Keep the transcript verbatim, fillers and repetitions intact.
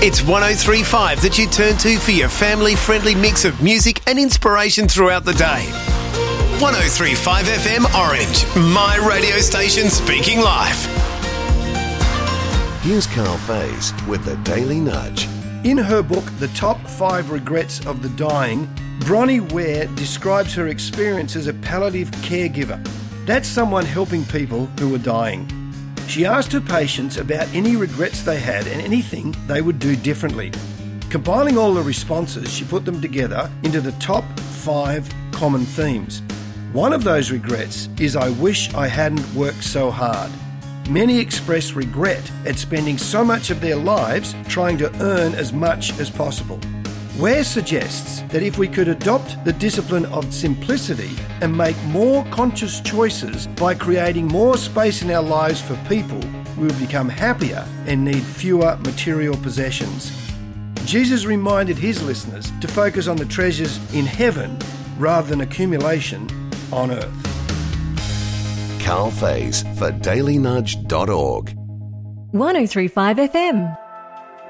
It's one oh three point five that you turn to for your family-friendly mix of music and inspiration throughout the day. one oh three point five F M Orange, my radio station speaking live. Here's Carl Faze with the Daily Nudge. In her book, The Top Five Regrets of the Dying, Bronnie Ware describes her experience as a palliative caregiver. That's someone helping people who are dying. She asked her patients about any regrets they had and anything they would do differently. Compiling all the responses, she put them together into the top five common themes. One of those regrets is, I wish I hadn't worked so hard. Many express regret at spending so much of their lives trying to earn as much as possible. Ware suggests that if we could adopt the discipline of simplicity and make more conscious choices by creating more space in our lives for people, we will become happier and need fewer material possessions. Jesus reminded his listeners to focus on the treasures in heaven rather than accumulation on earth. Carl Faze for daily nudge dot org. one oh three point five F M.